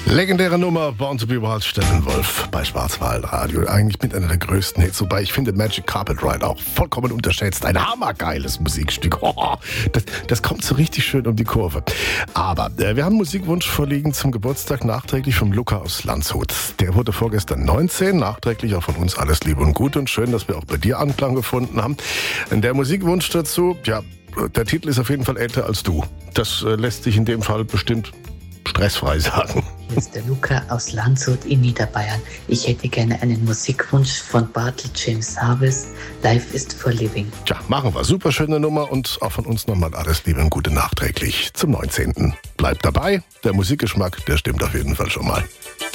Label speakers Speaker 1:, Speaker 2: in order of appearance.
Speaker 1: Legendäre Nummer, Born to be Wild, Steppenwolf bei Schwarzwaldradio. Eigentlich mit einer der größten Hits, wobei ich finde Magic Carpet Ride auch vollkommen unterschätzt. Ein hammergeiles Musikstück. Das kommt so richtig schön um die Kurve. Aber wir haben einen Musikwunsch vorliegen zum Geburtstag, nachträglich vom Luca aus Landshut. Der wurde vorgestern 19, nachträglich auch von uns alles Liebe und Gute und schön, dass wir auch bei dir Anklang gefunden haben. Der Musikwunsch dazu, ja, der Titel ist auf jeden Fall älter als du. Das lässt sich in dem Fall bestimmt stressfrei sagen.
Speaker 2: Hier ist der Luca aus Landshut in Niederbayern. Ich hätte gerne einen Musikwunsch von Bartley James Harvest. Life is for Living.
Speaker 1: Tja, machen wir. Super schöne Nummer und auch von uns nochmal alles Liebe und Gute nachträglich zum 19. Bleibt dabei. Der Musikgeschmack, der stimmt auf jeden Fall schon mal.